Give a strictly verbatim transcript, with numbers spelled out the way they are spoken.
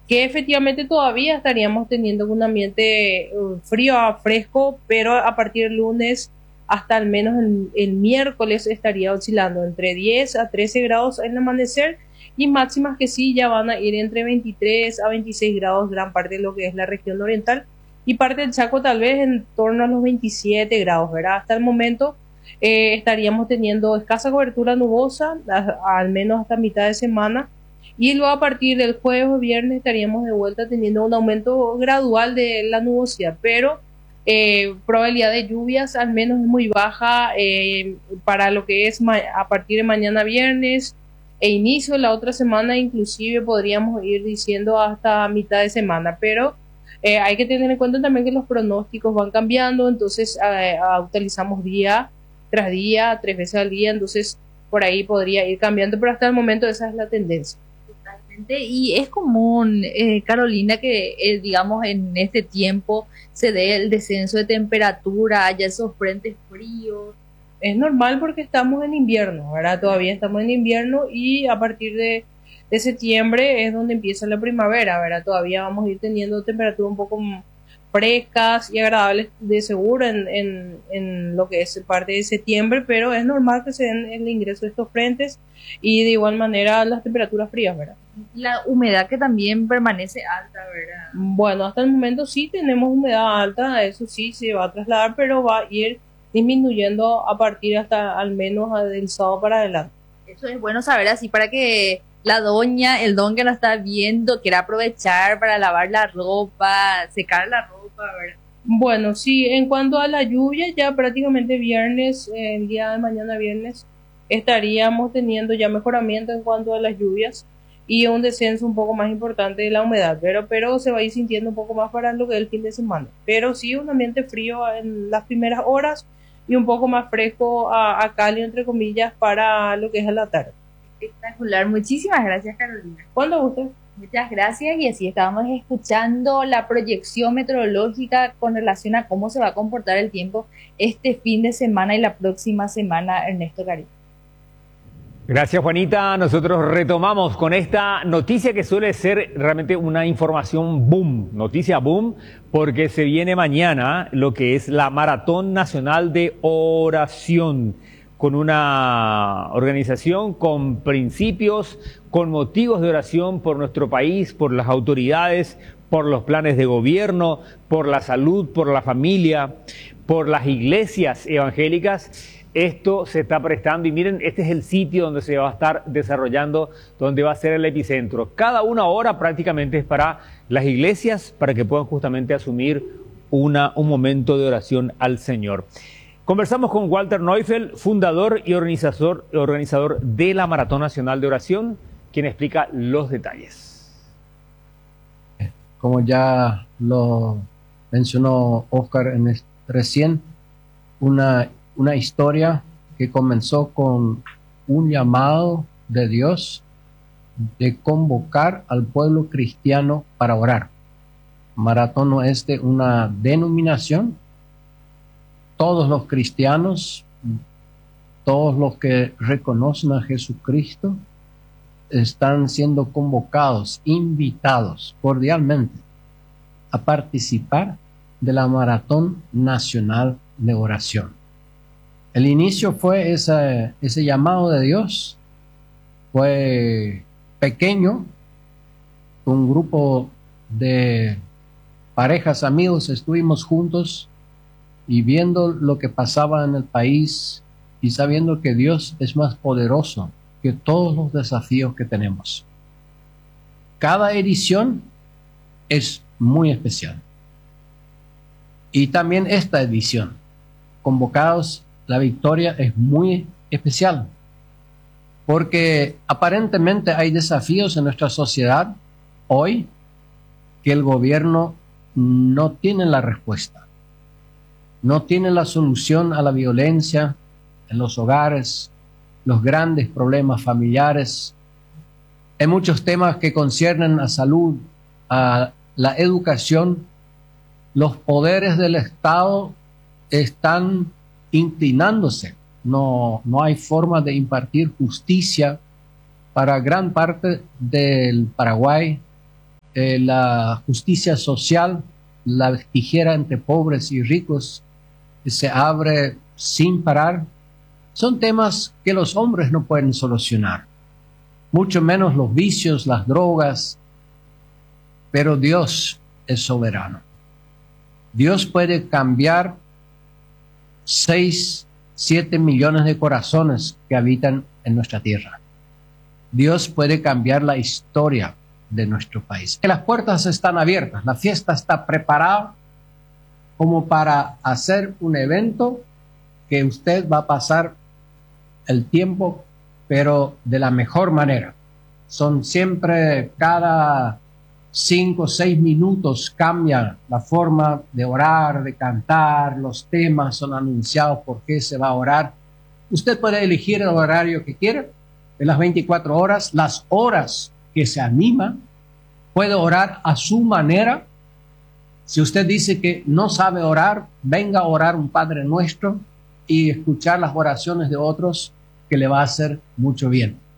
que efectivamente todavía estaríamos teniendo un ambiente uh, frío a fresco, pero a partir del lunes hasta al menos el, el miércoles estaría oscilando entre diez a trece grados en el amanecer y máximas que sí ya van a ir entre veintitrés a veintiséis grados gran parte de lo que es la región oriental y parte del Chaco tal vez en torno a los veintisiete grados, ¿verdad? Hasta el momento eh, estaríamos teniendo escasa cobertura nubosa, a, al menos hasta mitad de semana, y luego a partir del jueves o viernes estaríamos de vuelta teniendo un aumento gradual de la nubosidad, pero eh, probabilidad de lluvias al menos es muy baja eh, para lo que es a partir de mañana viernes e inicio de la otra semana, inclusive podríamos ir diciendo hasta mitad de semana, pero eh, hay que tener en cuenta también que los pronósticos van cambiando, entonces eh, utilizamos día tras día, tres veces al día, entonces por ahí podría ir cambiando, pero hasta el momento esa es la tendencia. Y es común, eh, Carolina, que eh, digamos en este tiempo se dé el descenso de temperatura, haya esos frentes fríos. Es normal porque estamos en invierno, ¿verdad? Todavía estamos en invierno y a partir de, de septiembre es donde empieza la primavera, ¿verdad? Todavía vamos a ir teniendo temperaturas un poco frescas y agradables de seguro en, en, en lo que es parte de septiembre, pero es normal que se den el ingreso de estos frentes y de igual manera las temperaturas frías, ¿verdad? La humedad que también permanece alta, ¿verdad? Bueno, hasta el momento sí tenemos humedad alta, eso sí se va a trasladar, pero va a ir disminuyendo a partir hasta al menos del sábado para adelante. Eso es bueno saber, así para que la doña, el don que nos está viendo, quiera aprovechar para lavar la ropa, secar la ropa, ¿verdad? Bueno, sí, en cuanto a la lluvia, ya prácticamente viernes, el día de mañana viernes, estaríamos teniendo ya mejoramiento en cuanto a las lluvias y un descenso un poco más importante de la humedad, pero, pero se va a ir sintiendo un poco más para lo que es el fin de semana. Pero sí, un ambiente frío en las primeras horas y un poco más fresco a, a cálido, entre comillas, para lo que es a la tarde. Espectacular, muchísimas gracias, Carolina. Cuando guste. Muchas gracias, y así estábamos escuchando la proyección meteorológica con relación a cómo se va a comportar el tiempo este fin de semana y la próxima semana, Ernesto Garín. Gracias, Juanita. Nosotros retomamos con esta noticia que suele ser realmente una información boom, noticia boom, porque se viene mañana lo que es la Maratón Nacional de Oración, con una organización con principios, con motivos de oración por nuestro país, por las autoridades, por los planes de gobierno, por la salud, por la familia, por las iglesias evangélicas. Esto se está prestando y miren, este es el sitio donde se va a estar desarrollando, donde va a ser el epicentro. Cada una hora prácticamente es para las iglesias, para que puedan justamente asumir una, un momento de oración al Señor. Conversamos con Walter Neufeld, fundador y organizador, organizador de la Maratón Nacional de Oración, quien explica los detalles. Como ya lo mencionó Oscar en el, recién, una, una historia que comenzó con un llamado de Dios de convocar al pueblo cristiano para orar. Maratón no es de una denominación. Todos los cristianos, todos los que reconocen a Jesucristo, están siendo convocados, invitados cordialmente a participar de la Maratón Nacional de Oración. El inicio fue ese, ese llamado de Dios, fue pequeño, un grupo de parejas, amigos, estuvimos juntos y viendo lo que pasaba en el país y sabiendo que Dios es más poderoso que todos los desafíos que tenemos. Cada edición es muy especial. Y también esta edición, Convocados, la victoria es muy especial. Porque aparentemente hay desafíos en nuestra sociedad hoy que el gobierno no tiene la respuesta. No tiene la solución a la violencia en los hogares, los grandes problemas familiares. Hay muchos temas que conciernen a salud, a la educación. Los poderes del Estado están inclinándose. No, no hay forma de impartir justicia para gran parte del Paraguay, eh, la justicia social, la tijera entre pobres y ricos se abre sin parar. Son temas que los hombres no pueden solucionar, mucho menos los vicios, las drogas, pero Dios es soberano. Dios puede cambiar seis, siete millones de corazones que habitan en nuestra tierra. Dios puede cambiar la historia de nuestro país. Que las puertas están abiertas, la fiesta está preparada como para hacer un evento que usted va a pasar el tiempo, pero de la mejor manera. Son siempre cada cinco o seis minutos cambia la forma de orar, de cantar, los temas son anunciados por qué se va a orar. Usted puede elegir el horario que quiera, de las veinticuatro horas, las horas que se anima, puede orar a su manera. Si usted dice que no sabe orar, venga a orar un Padre Nuestro y escuchar las oraciones de otros, que le va a hacer mucho bien.